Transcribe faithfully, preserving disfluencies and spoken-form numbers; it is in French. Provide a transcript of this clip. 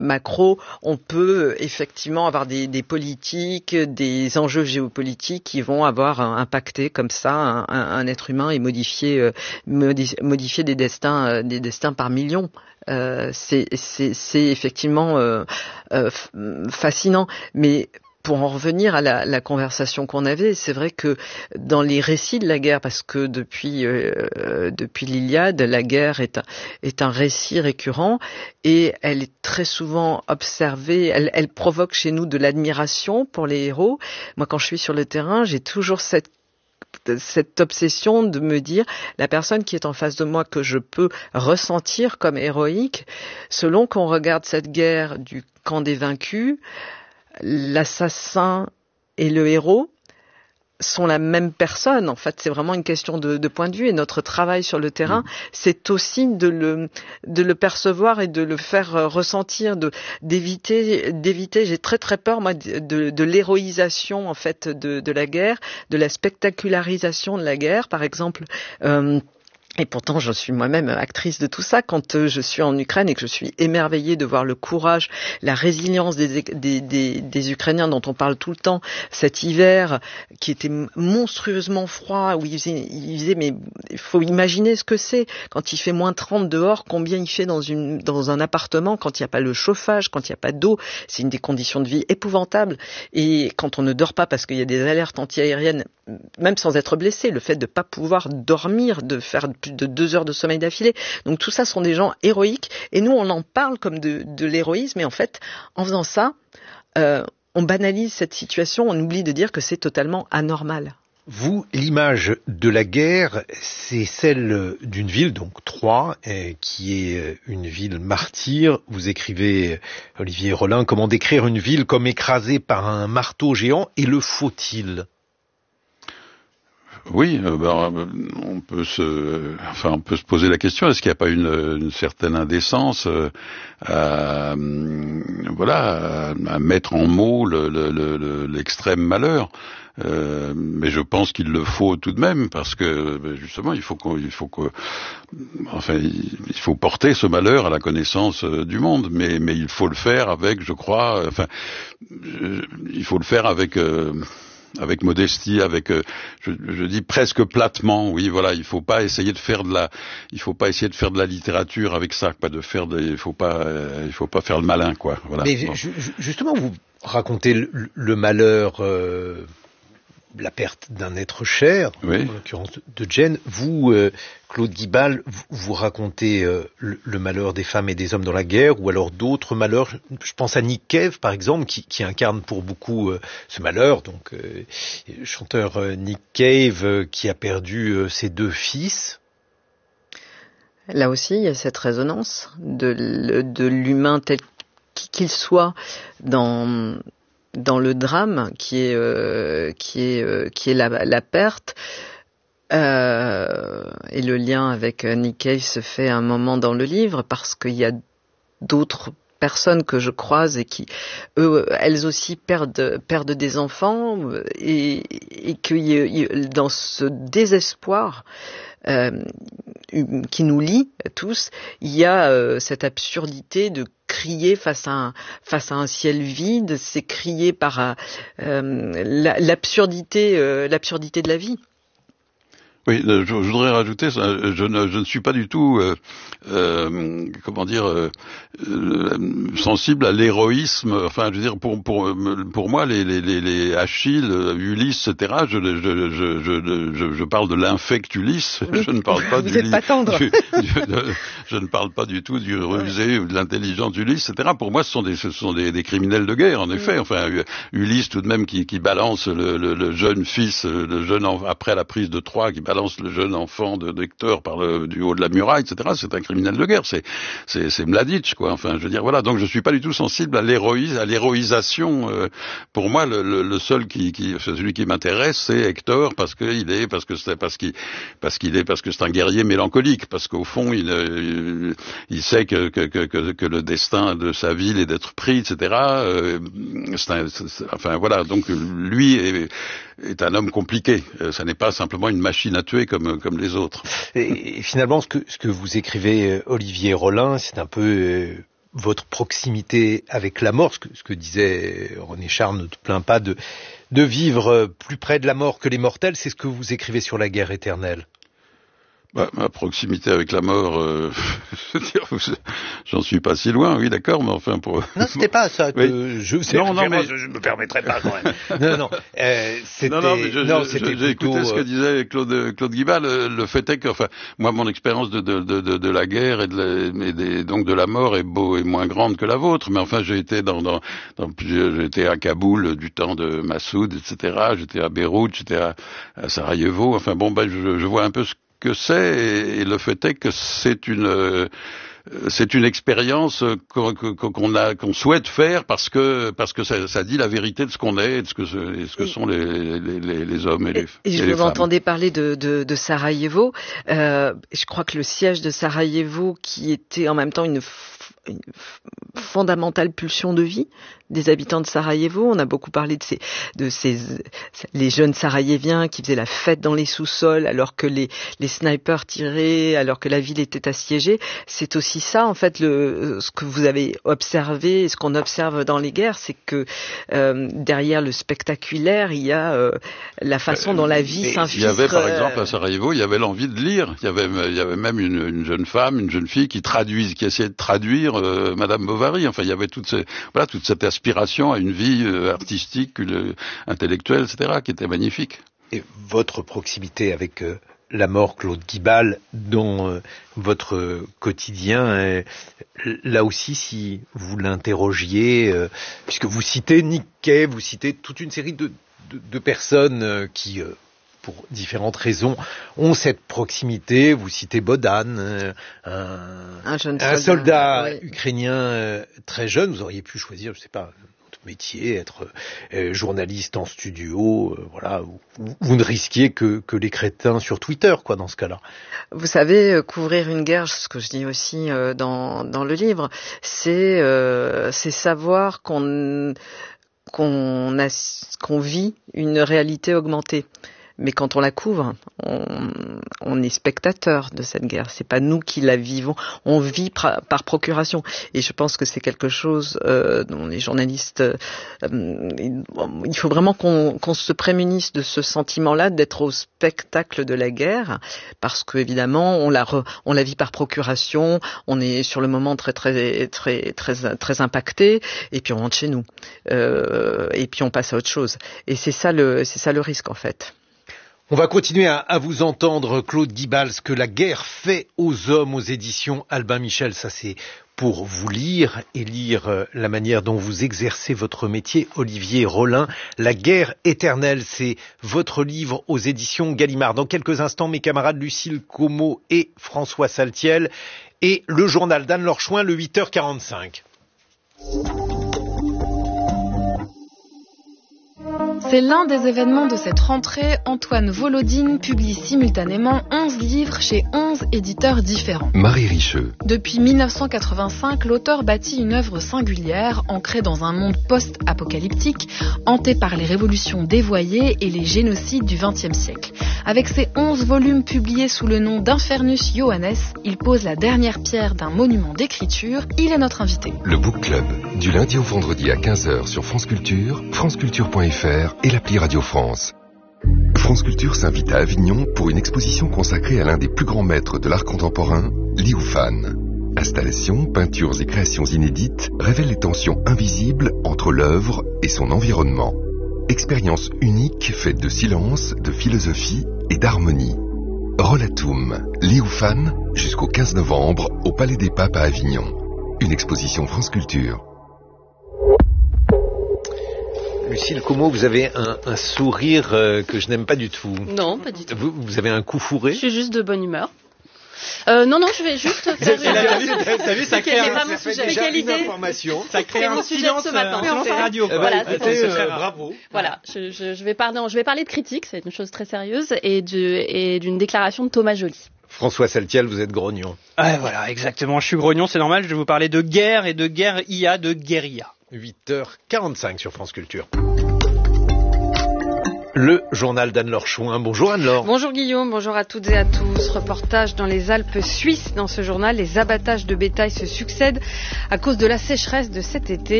macro, on peut effectivement avoir des, des politiques, des enjeux géopolitiques qui vont avoir impacté comme ça un, un, un être humain et modifier, euh, modifier des destins, euh, des destins par millions. Euh, c'est, c'est, c'est effectivement euh, euh, fascinant, mais pour en revenir à la, la conversation qu'on avait, c'est vrai que dans les récits de la guerre, parce que depuis euh, depuis l'Iliade, la guerre est un, est un récit récurrent et elle est très souvent observée, elle, elle provoque chez nous de l'admiration pour les héros. Moi, quand je suis sur le terrain, j'ai toujours cette cette obsession de me dire la personne qui est en face de moi que je peux ressentir comme héroïque, selon qu'on regarde cette guerre du camp des vaincus, l'assassin et le héros sont la même personne. En fait, c'est vraiment une question de, de point de vue. Et notre travail sur le terrain, mmh. c'est aussi de le, de le percevoir et de le faire ressentir, de, d'éviter, d'éviter. J'ai très très peur, moi, de, de, de l'héroïsation, en fait, de, de la guerre, de la spectacularisation de la guerre. Par exemple, euh, et pourtant, je suis moi-même actrice de tout ça. Quand euh, je suis en Ukraine et que je suis émerveillée de voir le courage, la résilience des, des, des, des Ukrainiens dont on parle tout le temps, cet hiver qui était monstrueusement froid, où ils faisaient, ils faisaient mais il faut imaginer ce que c'est. Quand il fait moins trente dehors, combien il fait dans, une, dans un appartement, quand il n'y a pas le chauffage, quand il n'y a pas d'eau. C'est une des conditions de vie épouvantables. Et quand on ne dort pas parce qu'il y a des alertes antiaériennes, même sans être blessé, le fait de ne pas pouvoir dormir, de faire plus de deux heures de sommeil d'affilée. Donc tout ça sont des gens héroïques et nous on en parle comme de, de l'héroïsme et en fait en faisant ça euh, on banalise cette situation, on oublie de dire que c'est totalement anormal. Vous, l'image de la guerre, c'est celle d'une ville, donc Troyes, euh, qui est une ville martyre. Vous écrivez, Olivier Rollin, comment décrire une ville comme écrasée par un marteau géant, et le faut-il ? Oui, euh, ben, on peut se, enfin, on peut se poser la question, est-ce qu'il n'y a pas une, une certaine indécence euh, à, voilà, à, à mettre en mots le, le, le, l'extrême malheur, euh, mais je pense qu'il le faut tout de même, parce que justement, il faut qu'on, il faut que, enfin, il faut porter ce malheur à la connaissance du monde, mais, mais il faut le faire avec, je crois, enfin, je, il faut le faire avec. Euh, avec modestie, avec, euh, je, je dis presque platement, oui, voilà, il faut pas essayer de faire de la, il faut pas essayer de faire de la littérature avec ça, pas de faire de, il faut pas, euh, il faut pas faire le malin, quoi. Voilà. Mais bon. Justement, vous racontez le, le malheur, euh, la perte d'un être cher, oui. En l'occurrence de Jane. Vous, euh, Claude Guibal, vous, vous racontez euh, le, le malheur des femmes et des hommes dans la guerre, ou alors d'autres malheurs. Je pense à Nick Cave, par exemple, qui, qui incarne pour beaucoup euh, ce malheur. Donc, euh, le chanteur euh, Nick Cave, euh, qui a perdu euh, ses deux fils. Là aussi, il y a cette résonance de, de l'humain tel qu'il soit dans... dans le drame qui est euh, qui est euh, qui est la, la perte euh, et le lien avec Nick Cave se fait à un moment dans le livre parce qu'il y a d'autres personnes que je croise et qui eux elles aussi perdent perdent des enfants et, et que dans ce désespoir euh, qui nous lie tous, il y a euh, cette absurdité de crier face à un, face à un ciel vide, c'est crier par euh, la, l'absurdité, euh, l'absurdité de la vie. Oui, je, je voudrais rajouter, je ne, je ne suis pas du tout, euh, euh, comment dire, euh, sensible à l'héroïsme. Enfin, je veux dire, pour pour pour moi, les les les Achille, Ulysse, et cetera. Je je je je je, je parle de l'infect Ulysse. Oui, je ne parle pas vous du, êtes pas tendre. du, du de, je ne parle pas du tout du rusé ou de l'intelligent d'Ulysse, et cetera. Pour moi, ce sont des ce sont des, des criminels de guerre, en effet. Enfin, Ulysse tout de même qui qui balance le le, le jeune fils, le jeune après la prise de Troie, qui balance le jeune enfant de d'Hector par le du haut de la muraille, et cetera. C'est un criminel de guerre. C'est c'est c'est Mladic, quoi. Enfin, je veux dire, voilà. Donc, je suis pas du tout sensible à l'héroïsme, à l'héroïsation. Euh, pour moi, le, le, le seul qui, qui, celui qui m'intéresse, c'est Hector, parce qu'il est, parce que c'est, parce qu'il, parce qu'il est, parce que c'est un guerrier mélancolique, parce qu'au fond, il, il, il sait que, que, que, que le destin de sa ville est d'être pris, et cetera. Euh, c'est un, c'est, enfin, voilà. Donc, lui est, est un homme compliqué. Euh, ça n'est pas simplement une machine à tuer comme, comme les autres. Et, et finalement, ce que, ce que vous écrivez, Olivier Rollin, c'est un peu euh, votre proximité avec la mort, ce que, ce que disait René Char, ne te plains pas de, de vivre plus près de la mort que les mortels, c'est ce que vous écrivez sur la guerre éternelle. Bah, ma proximité avec la mort, euh, j'en suis pas si loin, oui, d'accord, mais enfin pour. Non, c'était pas ça que oui. je sais. Non, non, mais je, je me permettrais pas quand même. non, non, euh, c'était. Non, non, mais je, non, je, c'était j'ai plutôt, écouté ce que disait Claude Claude Guibal. Le, le fait est que, enfin, moi, mon expérience de de de de, de la guerre et de la, et des, donc de la mort est beau et moins grande que la vôtre. Mais enfin, j'ai été dans dans, dans j'ai été à Kaboul du temps de Massoud, et cetera. J'étais à Beyrouth, j'étais à, à Sarajevo. Enfin, bon, ben, je, je vois un peu ce que c'est, et le fait est que c'est une euh, c'est une expérience qu'on, qu'on a qu'on souhaite faire parce que parce que ça, ça dit la vérité de ce qu'on est et de ce que ce, ce que sont les, les, les, les hommes et les, et, et, et je les vous femmes. entendais parler de, de, de Sarajevo. Euh, je crois que le siège de Sarajevo, qui était en même temps une, une fondamentale pulsion de vie des habitants de Sarajevo. On a beaucoup parlé de ces, de ces, les jeunes Sarajeviens qui faisaient la fête dans les sous-sols alors que les, les snipers tiraient, alors que la ville était assiégée. C'est aussi ça, en fait, le, ce que vous avez observé, ce qu'on observe dans les guerres, c'est que euh, derrière le spectaculaire, il y a euh, la façon dont la vie s'infiltre. Il y avait, par exemple, à Sarajevo, il y avait l'envie de lire. Il y avait, il y avait même une, une jeune femme, une jeune fille qui traduisait, qui essayait de traduire euh, Madame Bovary. Enfin, il y avait toute, ces, voilà, toute cette aspiration à une vie euh, artistique, euh, intellectuelle, et cetera, qui était magnifique. Et votre proximité avec euh, la mort, Claude Guibal, dans euh, votre quotidien, euh, là aussi, si vous l'interrogiez, euh, puisque vous citez Nick Cave, vous citez toute une série de, de, de personnes euh, qui... Euh, pour différentes raisons, ont cette proximité. Vous citez Bodan, euh, un, un, jeune un soldat, soldat oui. ukrainien euh, très jeune. Vous auriez pu choisir, je sais pas, votre métier, être euh, journaliste en studio, euh, voilà. Vous, vous ne risquiez que, que les crétins sur Twitter, quoi, dans ce cas-là. Vous savez, euh, couvrir une guerre, ce que je dis aussi euh, dans, dans le livre, c'est, euh, c'est savoir qu'on, qu'on, a, qu'on vit une réalité augmentée. Mais quand on la couvre, on, on est spectateur de cette guerre. C'est pas nous qui la vivons. On vit par, par procuration. Et je pense que c'est quelque chose euh, dont les journalistes, euh, il faut vraiment qu'on, qu'on se prémunisse de ce sentiment-là d'être au spectacle de la guerre, parce que évidemment on la re, on la vit par procuration. On est sur le moment très très très très très impacté, et puis on rentre chez nous, euh, et puis on passe à autre chose. Et c'est ça le c'est ça le risque en fait. On va continuer à, à vous entendre, Claude Guibal, ce que la guerre fait aux hommes, aux éditions Albin Michel. Ça, c'est pour vous lire et lire euh, la manière dont vous exercez votre métier. Olivier Rollin, La guerre éternelle, c'est votre livre aux éditions Gallimard. Dans quelques instants, mes camarades Lucille Como et François Saltiel et le journal d'Anne-Laure Chouin, le huit heures quarante-cinq. C'est l'un des événements de cette rentrée. Antoine Volodine publie simultanément onze livres chez onze éditeurs différents. Marie Richeux. Depuis mille neuf cent quatre-vingt-cinq, l'auteur bâtit une œuvre singulière, ancrée dans un monde post-apocalyptique, hanté par les révolutions dévoyées et les génocides du vingtième siècle. Avec ses onze volumes publiés sous le nom d'Infernus Johannes, il pose la dernière pierre d'un monument d'écriture. Il est notre invité. Le Book Club, du lundi au vendredi à quinze heures sur France Culture, franceculture point f r et l'appli Radio France. France Culture s'invite à Avignon pour une exposition consacrée à l'un des plus grands maîtres de l'art contemporain, Liu Fan. Installations, peintures et créations inédites révèlent les tensions invisibles entre l'œuvre et son environnement. Expérience unique faite de silence, de philosophie et d'harmonie. Rollatum, Liu Fan, jusqu'au quinze novembre au Palais des Papes à Avignon. Une exposition France Culture. Lucille Como, vous avez un, un sourire euh, que je n'aime pas du tout. Non, pas du tout. Vous, vous avez un coup fourré. Je suis juste de bonne humeur. Euh, non, non, je vais juste faire une... T'as vu, t'as vu, ça crée C'est un, pas mon sujet. déjà Quelle une idée. information. ça crée C'est un mon sujet de silence, ce matin. un silence radio. Quoi. Voilà, c'est c'est c'est euh, très rare. bravo. Voilà, je, je, je, vais parler, je vais parler de critique, c'est une chose très sérieuse, et, de, et d'une déclaration de Thomas Joly. François Saltiel, vous êtes grognon. Ouais, voilà, exactement. Je suis grognon, c'est normal. Je vais vous parler de guerre et de guerre I A, de guérilla. huit heures quarante-cinq sur France Culture. Le journal d'Anne-Laure Chouin. Bonjour Anne-Laure. Bonjour Guillaume, bonjour à toutes et à tous. Reportage dans les Alpes suisses. Dans ce journal, les abattages de bétail se succèdent à cause de la sécheresse de cet été.